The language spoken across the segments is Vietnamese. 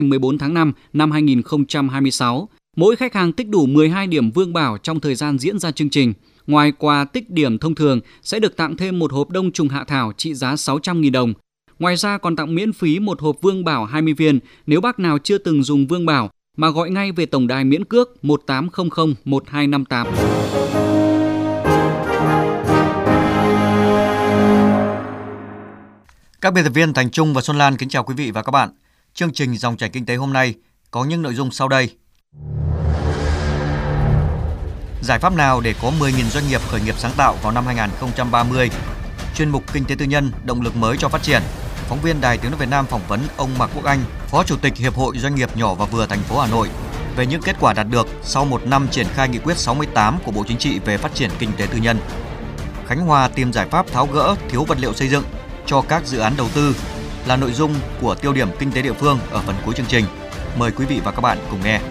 14 tháng 5 năm 2026, mỗi khách hàng tích đủ 12 điểm Vương Bảo trong thời gian diễn ra chương trình. Ngoài quà tích điểm thông thường sẽ được tặng thêm một hộp đông trùng hạ thảo trị giá 600.000 đồng. Ngoài ra còn tặng miễn phí một hộp Vương Bảo 20 viên nếu bác nào chưa từng dùng Vương Bảo mà gọi ngay về tổng đài miễn cước 1800 1258. Các biên tập viên Thành Trung và Xuân Lan kính chào quý vị và các bạn. Chương trình Dòng chảy kinh tế hôm nay có những nội dung sau đây. Giải pháp nào để có 10.000 doanh nghiệp khởi nghiệp sáng tạo vào năm 2030? Chuyên mục Kinh tế tư nhân, động lực mới cho phát triển. Phóng viên Đài Tiếng nói Việt Nam phỏng vấn ông Mạc Quốc Anh, Phó Chủ tịch Hiệp hội Doanh nghiệp nhỏ và vừa thành phố Hà Nội về những kết quả đạt được sau một năm triển khai nghị quyết 68 của Bộ Chính trị về phát triển kinh tế tư nhân. Khánh Hòa tìm giải pháp tháo gỡ thiếu vật liệu xây dựng cho các dự án đầu tư là nội dung của tiêu điểm kinh tế địa phương ở phần cuối chương trình. Mời quý vị và các bạn cùng nghe.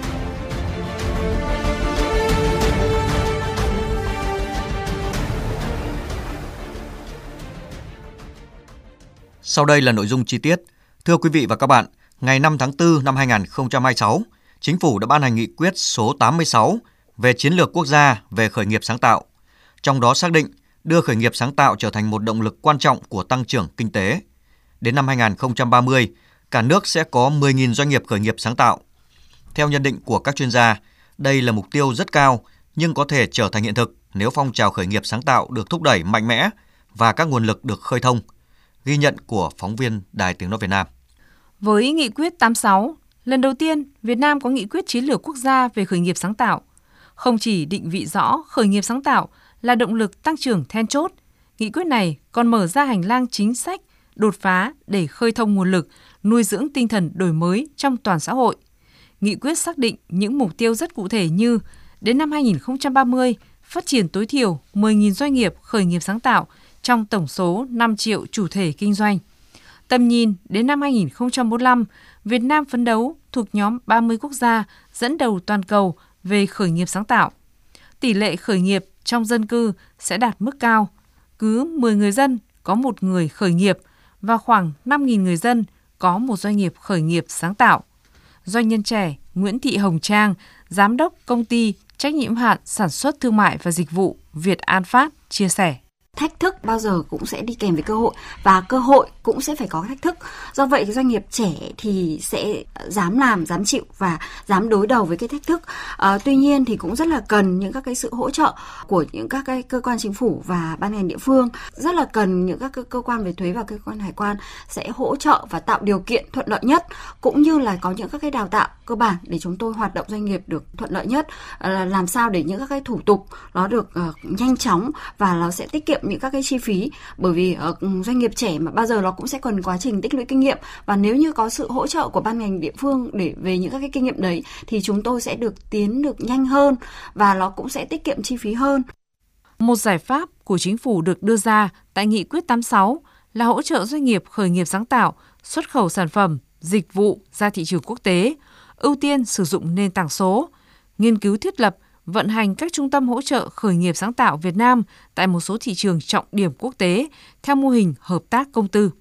Sau đây là nội dung chi tiết. Thưa quý vị và các bạn, ngày 5 tháng 4 năm 2026, Chính phủ đã ban hành nghị quyết số 86 về chiến lược quốc gia về khởi nghiệp sáng tạo. Trong đó xác định đưa khởi nghiệp sáng tạo trở thành một động lực quan trọng của tăng trưởng kinh tế. Đến năm 2030, cả nước sẽ có 10.000 doanh nghiệp khởi nghiệp sáng tạo. Theo nhận định của các chuyên gia, đây là mục tiêu rất cao nhưng có thể trở thành hiện thực nếu phong trào khởi nghiệp sáng tạo được thúc đẩy mạnh mẽ và các nguồn lực được khơi thông. Ghi nhận của phóng viên Đài Tiếng nói Việt Nam. Với nghị quyết 86, lần đầu tiên Việt Nam có nghị quyết chiến lược quốc gia về khởi nghiệp sáng tạo. Không chỉ định vị rõ khởi nghiệp sáng tạo là động lực tăng trưởng then chốt, nghị quyết này còn mở ra hành lang chính sách đột phá để khơi thông nguồn lực, nuôi dưỡng tinh thần đổi mới trong toàn xã hội. Nghị quyết xác định những mục tiêu rất cụ thể như đến năm 2030 phát triển tối thiểu 10.000 doanh nghiệp khởi nghiệp sáng tạo trong tổng số 5 triệu chủ thể kinh doanh. Tầm nhìn đến năm 2045, Việt Nam phấn đấu thuộc nhóm 30 quốc gia dẫn đầu toàn cầu về khởi nghiệp sáng tạo. Tỷ lệ khởi nghiệp trong dân cư sẽ đạt mức cao, cứ 10 người dân có một người khởi nghiệp và khoảng 5.000 người dân có một doanh nghiệp khởi nghiệp sáng tạo. Doanh nhân trẻ Nguyễn Thị Hồng Trang, Giám đốc Công ty Trách nhiệm hữu hạn Sản xuất Thương mại và Dịch vụ Việt An Phát chia sẻ. Thách thức bao giờ cũng sẽ đi kèm với cơ hội và cơ hội cũng sẽ phải có thách thức. Do vậy doanh nghiệp trẻ thì sẽ dám làm, dám chịu và dám đối đầu với cái thách thức. Tuy nhiên thì cũng rất là cần những các cái sự hỗ trợ của những các cái cơ quan chính phủ và ban ngành địa phương. Rất là cần những các cơ quan về thuế và cơ quan hải quan sẽ hỗ trợ và tạo điều kiện thuận lợi nhất, cũng như là có những các cái đào tạo cơ bản để chúng tôi hoạt động doanh nghiệp được thuận lợi nhất, làm sao để những các cái thủ tục nó được nhanh chóng và nó sẽ tiết kiệm những các cái chi phí, bởi vì doanh nghiệp trẻ mà bao giờ nó cũng sẽ cần quá trình tích lũy kinh nghiệm, và nếu như có sự hỗ trợ của ban ngành địa phương để về những các cái kinh nghiệm đấy thì chúng tôi sẽ được tiến được nhanh hơn và nó cũng sẽ tiết kiệm chi phí hơn. Một giải pháp của chính phủ được đưa ra tại nghị quyết 86 là hỗ trợ doanh nghiệp khởi nghiệp sáng tạo, xuất khẩu sản phẩm, dịch vụ ra thị trường quốc tế, ưu tiên sử dụng nền tảng số, nghiên cứu thiết lập vận hành các trung tâm hỗ trợ khởi nghiệp sáng tạo Việt Nam tại một số thị trường trọng điểm quốc tế theo mô hình hợp tác công tư.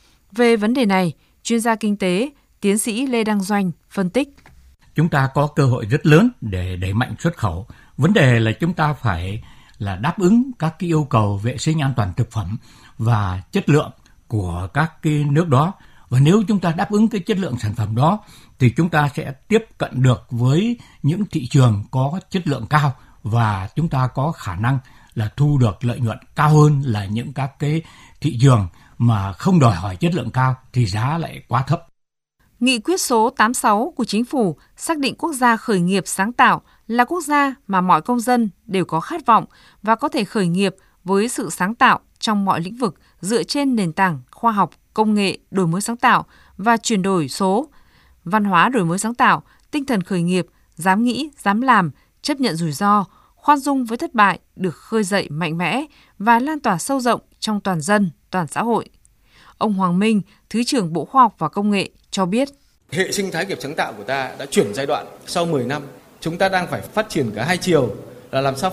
Về vấn đề này, chuyên gia kinh tế, tiến sĩ Lê Đăng Doanh phân tích. Chúng ta có cơ hội rất lớn để đẩy mạnh xuất khẩu. Vấn đề là chúng ta phải là đáp ứng các cái yêu cầu vệ sinh an toàn thực phẩm và chất lượng của các cái nước đó. Và nếu chúng ta đáp ứng cái chất lượng sản phẩm đó thì chúng ta sẽ tiếp cận được với những thị trường có chất lượng cao và chúng ta có khả năng là thu được lợi nhuận cao hơn là những các cái thị trường mà không đòi hỏi chất lượng cao thì giá lại quá thấp. Nghị quyết số 86 của Chính phủ xác định quốc gia khởi nghiệp sáng tạo là quốc gia mà mọi công dân đều có khát vọng và có thể khởi nghiệp với sự sáng tạo trong mọi lĩnh vực dựa trên nền tảng khoa học, công nghệ, đổi mới sáng tạo và chuyển đổi số, văn hóa đổi mới sáng tạo, tinh thần khởi nghiệp, dám nghĩ, dám làm, chấp nhận rủi ro, khoan dung với thất bại được khơi dậy mạnh mẽ và lan tỏa sâu rộng trong toàn dân, toàn xã hội. Ông Hoàng Minh, Thứ trưởng Bộ Khoa học và Công nghệ cho biết. Hệ sinh thái nghiệp sáng tạo của ta đã chuyển giai đoạn sau 10 năm. Chúng ta đang phải phát triển cả hai chiều, là làm sao